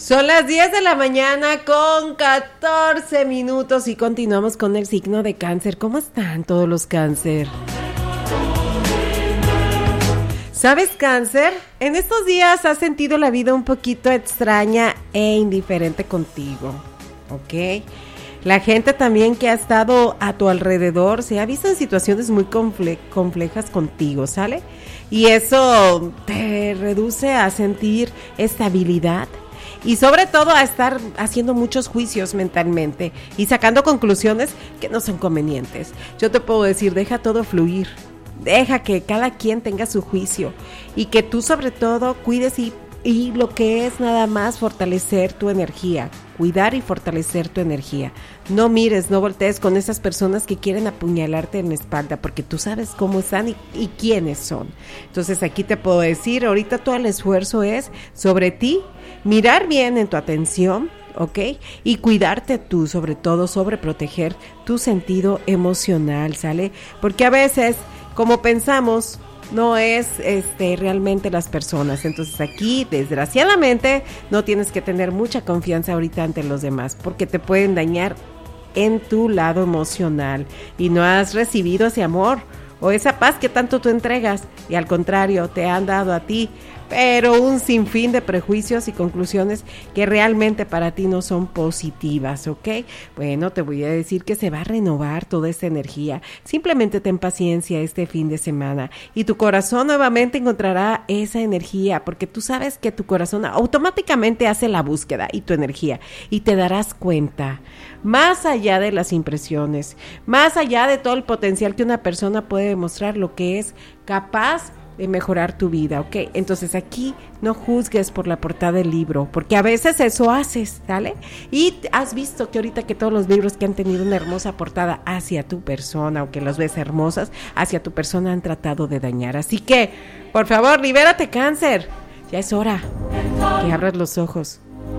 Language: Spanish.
Son las 10 de la mañana con 14 minutos y continuamos con el signo de Cáncer. ¿Cómo están todos los Cáncer? ¿Sabes, Cáncer? En estos días has sentido la vida un poquito extraña e indiferente contigo, ¿ok? La gente también que ha estado a tu alrededor se ha visto en situaciones muy complejas contigo, ¿sale? Y eso te reduce a sentir estabilidad y sobre todo a estar haciendo muchos juicios mentalmente y sacando conclusiones que no son convenientes. Yo te puedo decir, deja todo fluir, deja que cada quien tenga su juicio y que tú sobre todo cuides y lo que es nada más fortalecer tu energía, cuidar y fortalecer tu energía. No mires, no voltees con esas personas que quieren apuñalarte en la espalda, porque tú sabes cómo están y quiénes son. Entonces aquí te puedo decir, ahorita todo el esfuerzo es sobre ti, mirar bien en tu atención, ¿ok? Y cuidarte tú, sobre todo, sobre proteger tu sentido emocional, ¿sale? Porque a veces, como pensamos, no es realmente las personas. Entonces aquí, desgraciadamente, no tienes que tener mucha confianza ahorita ante los demás, porque te pueden dañar en tu lado emocional y no has recibido ese amor o esa paz que tanto tú entregas, y al contrario, te han dado a ti pero un sinfín de prejuicios y conclusiones que realmente para ti no son positivas, ¿ok? Bueno, te voy a decir que se va a renovar toda esta energía. Simplemente ten paciencia este fin de semana y tu corazón nuevamente encontrará esa energía, porque tú sabes que tu corazón automáticamente hace la búsqueda y tu energía, y te darás cuenta, más allá de las impresiones, más allá de todo el potencial que una persona puede demostrar, lo que es capaz de mejorar tu vida, ¿ok? Entonces aquí no juzgues por la portada del libro, porque a veces eso haces, ¿sale? Y has visto que ahorita que todos los libros que han tenido una hermosa portada hacia tu persona, o que las ves hermosas, hacia tu persona han tratado de dañar. Así que, por favor, libérate, Cáncer. Ya es hora que abras los ojos.